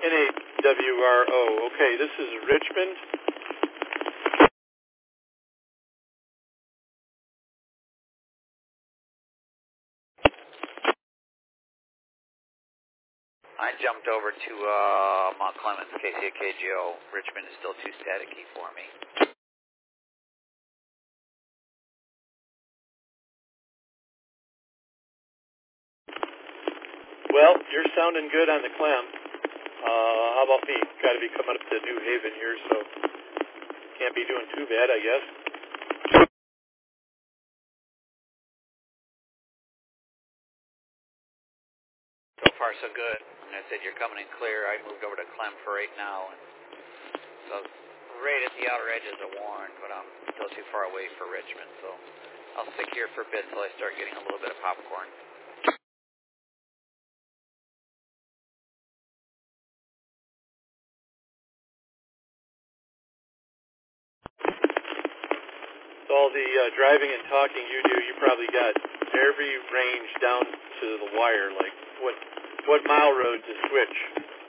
N-A-W-R-O. Okay, this is Richmond. I jumped over to Mount Clemens, KCKGO. Richmond is still too staticky for me. Well, you're sounding good on the Clem. How about me? Got to be coming up to New Haven here, so can't be doing too bad, I guess. So far, so good. Like I said, you're coming in clear. I moved over to Clem for right now, and so right at the outer edges of Warren, but I'm still too far away for Richmond, so I'll stick here for a bit till I start getting a little bit of popcorn. All the driving and talking you do, you probably got every range down to the wire, like what mile road to switch.